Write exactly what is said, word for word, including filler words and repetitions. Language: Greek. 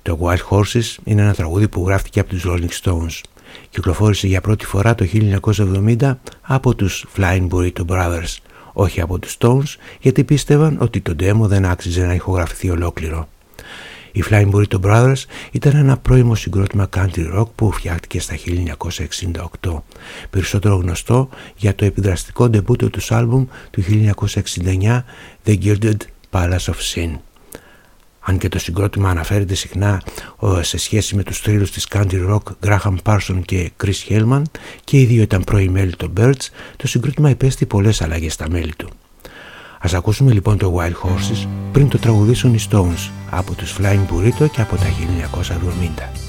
Το Wild Horses είναι ένα τραγούδι που γράφτηκε από τους Rolling Stones. Κυκλοφόρησε για πρώτη φορά το χίλια εννιακόσια εβδομήντα από τους Flying Burrito Brothers, όχι από τους Stones, γιατί πίστευαν ότι το demo δεν άξιζε να ηχογραφηθεί ολόκληρο. Οι Flying Burrito Brothers ήταν ένα πρώιμο συγκρότημα country rock που φτιάχτηκε στα χίλια εννιακόσια εξήντα οκτώ, περισσότερο γνωστό για το επιδραστικό ντεμπούτο τους άλμπουμ του χίλια εννιακόσια εξήντα εννιά The Gilded Palace of Sin. Αν και το συγκρότημα αναφέρεται συχνά σε σχέση με τους θρύλους της country rock Graham Parsons και Chris Hillman και οι δύο ήταν πρώοι μέλη των Byrds, το συγκρότημα υπέστη πολλές αλλαγές στα μέλη του. Ας ακούσουμε λοιπόν το Wild Horses πριν το τραγουδήσουν οι Stones από τους Flying Burrito και από τα χίλια εννιακόσια εβδομήντα.